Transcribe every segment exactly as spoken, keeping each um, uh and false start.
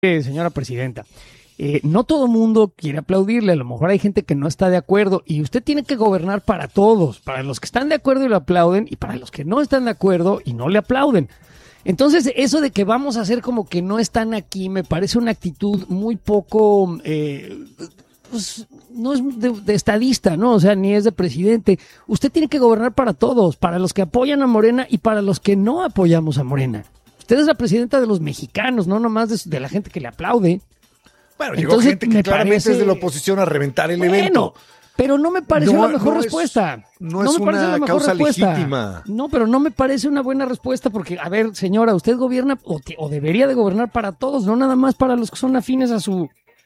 Eh, señora presidenta, eh, no todo mundo quiere aplaudirle, a lo mejor hay gente que no está de acuerdo y usted tiene que gobernar para todos, para los que están de acuerdo y lo aplauden y para los que no están de acuerdo y no le aplauden. Entonces, eso de que vamos a hacer como que no están aquí me parece una actitud muy poco, eh, pues no es de, de estadista, ¿no? O sea, ni es de presidente. Usted tiene que gobernar para todos, para los que apoyan a Morena y para los que no apoyamos a Morena. Usted es la presidenta de los mexicanos, no nomás de, de la gente que le aplaude. Bueno, llegó Entonces, gente que me claramente parece... es de la oposición a reventar el bueno, evento. Pero no me parece no, la mejor no respuesta. Es, no, no es me parece una la mejor causa respuesta. legítima. No, pero no me parece una buena respuesta porque, a ver, señora, usted gobierna o, te, o debería de gobernar para todos, no nada más para los que son afines a su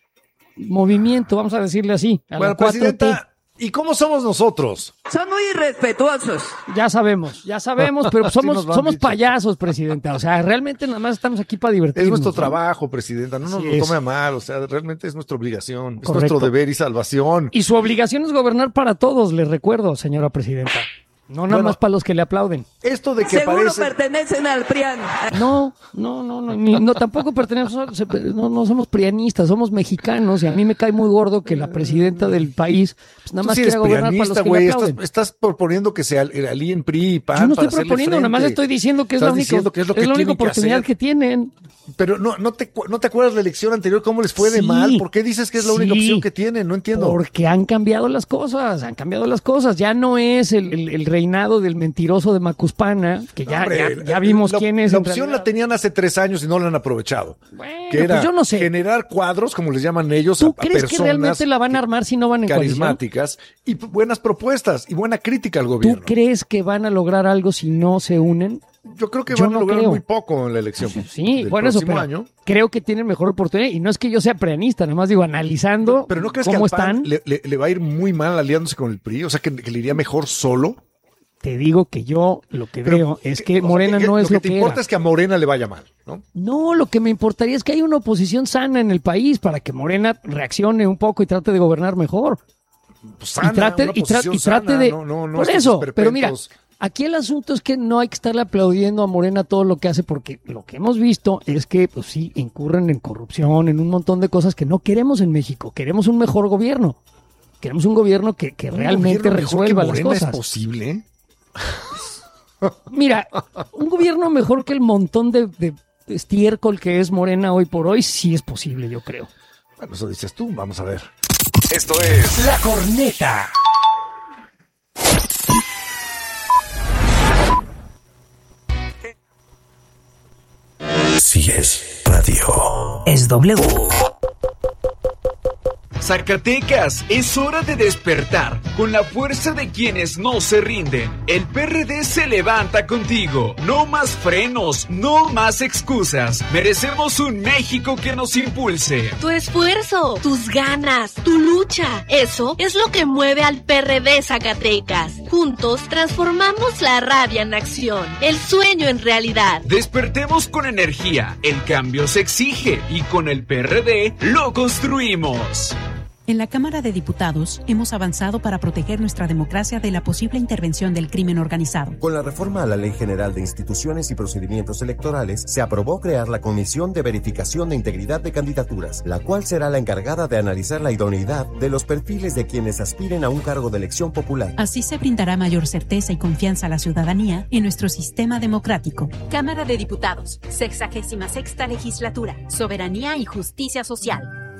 movimiento, vamos a decirle así. A bueno, la cuatro T. presidenta, ¿y cómo somos nosotros? Son muy irrespetuosos. Ya sabemos, ya sabemos, pero somos, sí somos dicho. payasos, presidenta. O sea, realmente nada más estamos aquí para divertirnos. Es nuestro ¿no? trabajo, presidenta. No nos Así lo es. tome a mal. O sea, realmente es nuestra obligación. Correcto. Es nuestro deber y salvación. Y su obligación es gobernar para todos, le recuerdo, señora presidenta. No nada Bueno, más para los que le aplauden. Esto de que Seguro parece... pertenecen al P R I A N. No, no, no, no, ni- no tampoco pertenecemos, no, no somos prianistas, somos mexicanos y a mí me cae muy gordo que la presidenta del país pues nada Tú más sí quiera eres gobernar para los prianista, que güey. le Estás, aplauden. estás proponiendo que se al- alíen P R I y P A N Yo no para estoy hacerle proponiendo, nada más frente. estoy diciendo que es Estás la única, diciendo que es lo que es la única tienen que oportunidad hacer. que tienen. Pero no, no, te, cu- ¿no te acuerdas la elección anterior cómo les fue de Sí, mal? ¿Por qué dices que es la única sí, opción que tienen? No entiendo. Porque han cambiado las cosas, han cambiado las cosas. Ya no es el, el- el reinado del mentiroso de Macuspana, que ya, Hombre, ya, ya vimos la, quién es. La en opción realidad. la tenían hace tres años y no la han aprovechado. Bueno, que era pues yo no sé. generar cuadros, como les llaman ellos, ¿Tú a, a crees que personas realmente la van a armar si no van en coalición? carismáticas y p- buenas propuestas y buena crítica al gobierno. ¿Tú crees que van a lograr algo si no se unen? Yo creo que Yo van no a lograr creo. muy poco en la elección. Sí, del bueno, eso, próximo pero año. creo que tienen mejor oportunidad. Y no es que yo sea preanista, nada más digo, analizando Pero ¿no crees cómo que al P A N están, le, le- le va a ir muy mal aliándose con el P R I? O sea, que, que le iría mejor solo. te digo que yo lo que Pero, veo es ¿qué- que o sea, Morena que- no es lo lo que que te importa era. es que a Morena le vaya mal, ¿no? No, lo que me importaría es que haya una oposición sana en el país para que Morena reaccione un poco y trate de gobernar mejor. Pues sana, y trate, una y, tra- oposición y trate sana, de... no, no, no por estos eso, pero mira, esperpentos. aquí el asunto es que no hay que estarle aplaudiendo a Morena todo lo que hace, porque lo que hemos visto es que, pues sí, incurren en corrupción, en un montón de cosas que no queremos en México. Queremos un mejor gobierno. Queremos un gobierno que, que ¿Un realmente gobierno mejor que resuelva las Morena cosas. ¿Es posible? Mira, un gobierno mejor que el montón de, de estiércol que es Morena hoy por hoy, sí es posible, yo creo. Bueno, eso dices tú, vamos a ver. Esto es La Corneta. Si es radio, es W. Zacatecas, es hora de despertar con la fuerza de quienes no se rinden. El P R D se levanta contigo. No más frenos, no más excusas. Merecemos un México que nos impulse. Tu esfuerzo, tus ganas, tu lucha, eso es lo que mueve al P R D Zacatecas. Juntos transformamos la rabia en acción, el sueño en realidad. Despertemos con energía. El cambio se exige y con el P R D lo construimos. En la Cámara de Diputados hemos avanzado para proteger nuestra democracia de la posible intervención del crimen organizado. Con la reforma a la Ley General de Instituciones y Procedimientos Electorales, se aprobó crear la Comisión de Verificación de Integridad de Candidaturas, la cual será la encargada de analizar la idoneidad de los perfiles de quienes aspiren a un cargo de elección popular. Así se brindará mayor certeza y confianza a la ciudadanía en nuestro sistema democrático. Cámara de Diputados, sexagésima sexta legislatura, soberanía y justicia social.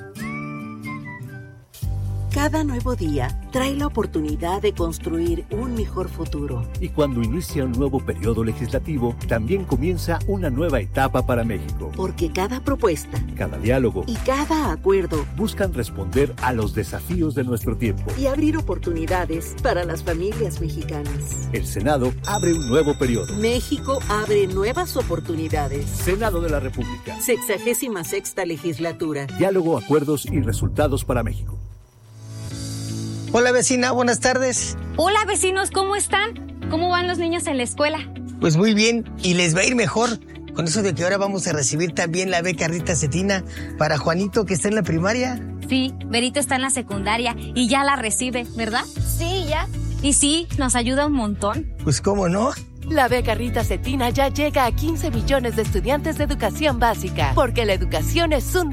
Cada nuevo día trae la oportunidad de construir un mejor futuro. Y cuando inicia un nuevo periodo legislativo, también comienza una nueva etapa para México. Porque cada propuesta, cada diálogo y cada acuerdo buscan responder a los desafíos de nuestro tiempo y abrir oportunidades para las familias mexicanas. El Senado abre un nuevo periodo. México abre nuevas oportunidades. Senado de la República. Sexagésima sexta legislatura. Diálogo, acuerdos y resultados para México. Hola vecina, buenas tardes. Hola vecinos, ¿cómo están? ¿Cómo van los niños en la escuela? Pues muy bien, y les va a ir mejor con eso de que ahora vamos a recibir también la beca Rita Cetina para Juanito que está en la primaria. Sí, Berito está en la secundaria y ya la recibe, ¿verdad? Sí, ya. Y sí, nos ayuda un montón. Pues cómo no. La beca Rita Cetina ya llega a quince millones de estudiantes de educación básica, porque la educación es un